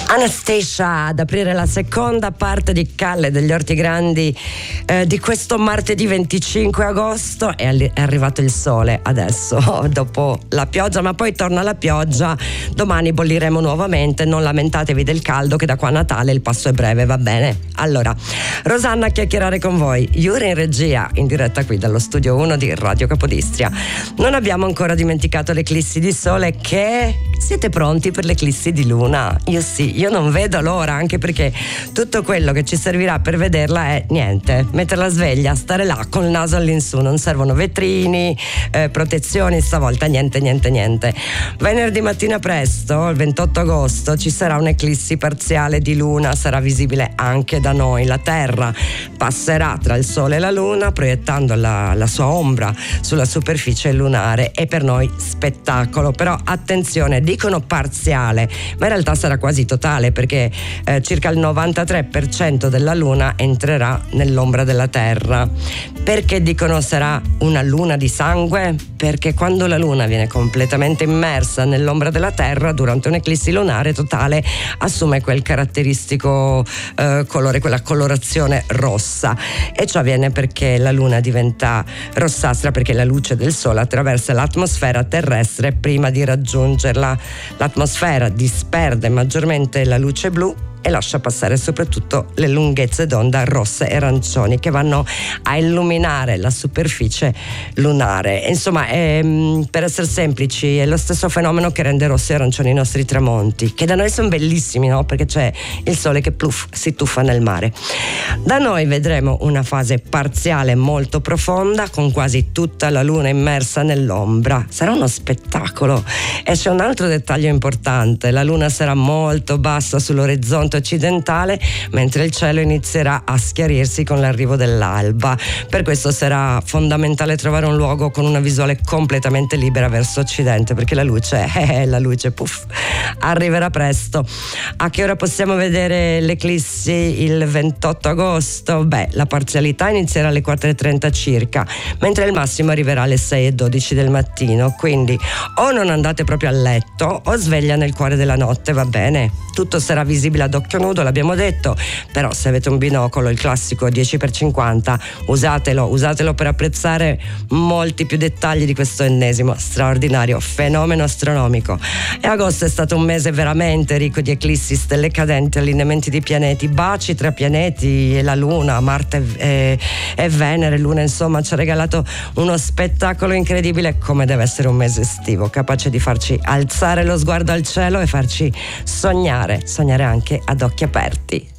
Anastacia ad aprire la seconda parte di Calle degli Orti Grandi di questo martedì 25 agosto. È arrivato il sole adesso dopo la pioggia, ma poi torna la pioggia, domani bolliremo nuovamente, non lamentatevi del caldo che da qua a Natale il passo è breve, va bene? Allora, Rosanna a chiacchierare con voi, Yuri in regia, in diretta qui dallo studio 1 di Radio Capodistria. Non abbiamo ancora dimenticato l'eclissi di sole, che siete pronti per l'eclissi di luna? Io sì, io non vedo l'ora, anche perché tutto quello che ci servirà per vederla è niente, mettere la sveglia, stare là con il naso all'insù, non servono vetrini, protezioni, stavolta niente. Venerdì mattina presto, il 28 agosto, ci sarà un'eclissi parziale di luna, sarà visibile anche da noi. La Terra passerà tra il Sole e la Luna proiettando la sua ombra sulla superficie lunare, e per noi spettacolo. Però attenzione, dicono parziale, ma in realtà sarà quasi totale, perché circa il 93% della Luna entrerà nell'ombra della Terra. Perché dicono sarà una luna di sangue? Perché quando la Luna viene completamente immersa nell'ombra della Terra durante un'eclissi lunare totale, assume quel caratteristico colore, quella colorazione rossa, e ciò avviene perché la Luna diventa rossastra perché la luce del Sole attraversa l'atmosfera terrestre prima di raggiungerla. L'atmosfera disperde maggiormente la luce blu e lascia passare soprattutto le lunghezze d'onda rosse e arancioni che vanno a illuminare la superficie lunare. Insomma, per essere semplici, è lo stesso fenomeno che rende rossi e arancioni i nostri tramonti, che da noi sono bellissimi, no? Perché c'è il sole che si tuffa nel mare. Da noi vedremo una fase parziale molto profonda, con quasi tutta la luna immersa nell'ombra. Sarà uno spettacolo. E c'è un altro dettaglio importante: la luna sarà molto bassa sull'orizzonte occidentale, mentre il cielo inizierà a schiarirsi con l'arrivo dell'alba. Per questo sarà fondamentale trovare un luogo con una visuale completamente libera verso occidente, perché la luce arriverà presto. A che ora possiamo vedere l'eclissi il 28 agosto? Beh, la parzialità inizierà alle 4:30 circa, mentre il massimo arriverà alle 6:12 del mattino. Quindi o non andate proprio a letto o sveglia nel cuore della notte, va bene? Tutto sarà visibile ad occhio nudo, l'abbiamo detto, però se avete un binocolo, il classico 10x50, usatelo per apprezzare molti più dettagli di questo ennesimo straordinario fenomeno astronomico. E agosto è stato un mese veramente ricco di eclissi, stelle cadenti, allineamenti di pianeti, baci tra pianeti e la Luna, Marte e Venere. Luna, insomma, ci ha regalato uno spettacolo incredibile, come deve essere un mese estivo, capace di farci alzare lo sguardo al cielo e farci sognare anche ad occhi aperti.